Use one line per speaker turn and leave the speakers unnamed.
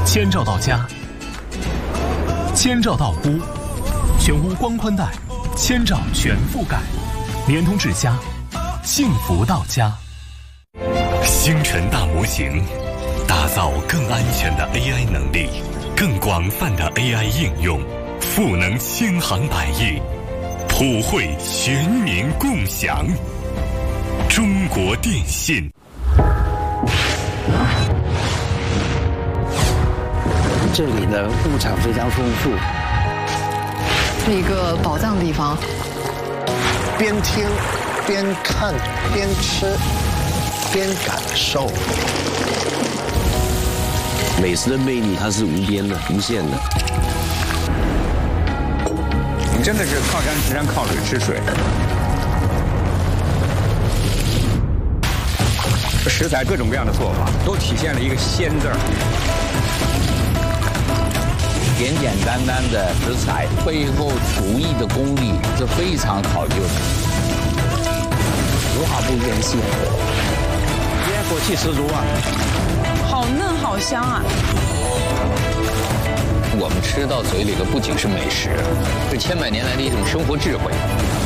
千兆到家，千兆到屋，全屋光宽带，千兆全覆盖，联通至家，幸福到家。星辰大模型，打造更安全的 AI 能力，更广泛的 AI 应用，赋能千行百业，普惠全民共享。中国电信。
这里的物产非常丰富，
是一个宝藏地方。
边听边看边吃边感受，
美食的魅力它是无边的、无限的。
我们真的是靠山吃山，靠水吃水。食材各种各样的做法，都体现了一个“鲜”字儿。
简简单单的食材背后厨艺的功力是非常考究的，
油滑不变细，烟火气十足啊！
好嫩好香啊！
我们吃到嘴里的不仅是美食，是千百年来的一种生活智慧。